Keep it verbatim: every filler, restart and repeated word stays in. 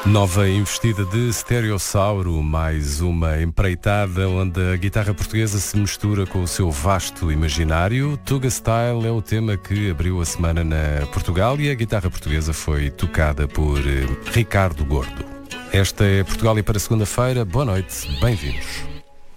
Nova investida de Stereossauro, mais uma empreitada onde a guitarra portuguesa se mistura com o seu vasto imaginário. Tuga Style é o tema que abriu a semana na Portugal e a guitarra portuguesa foi tocada por eh, Ricardo Gordo. Esta é Portugal e para segunda-feira. Boa noite, bem-vindos.